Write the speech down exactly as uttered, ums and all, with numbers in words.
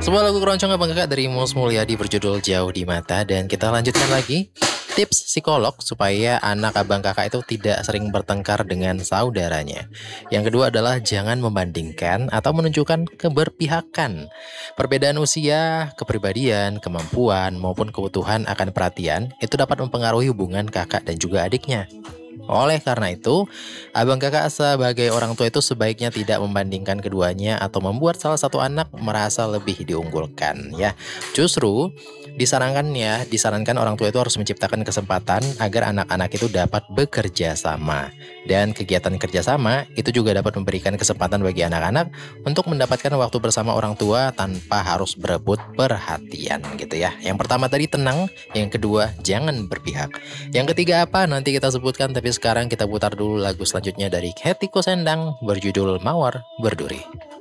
Sebuah lagu keroncong Abang Kakak dari Mus Mulyadi berjudul Jauh di Mata. Dan kita lanjutkan lagi tips psikolog supaya anak Abang Kakak itu tidak sering bertengkar dengan saudaranya. Yang kedua adalah jangan membandingkan atau menunjukkan keberpihakan. Perbedaan usia, kepribadian, kemampuan, maupun kebutuhan akan perhatian itu dapat mempengaruhi hubungan kakak dan juga adiknya. Oleh karena itu, Abang Kakak sebagai orang tua itu sebaiknya tidak membandingkan keduanya atau membuat salah satu anak merasa lebih diunggulkan ya. Justru disarankan ya, disarankan orang tua itu harus menciptakan kesempatan agar anak-anak itu dapat bekerja sama. Dan kegiatan kerjasama itu juga dapat memberikan kesempatan bagi anak-anak untuk mendapatkan waktu bersama orang tua tanpa harus berebut perhatian gitu ya. Yang pertama tadi tenang, yang kedua jangan berpihak. Yang ketiga apa? Nanti kita sebutkan, tapi sekarang kita putar dulu lagu selanjutnya dari Hetty Koes Endang berjudul Mawar Berduri.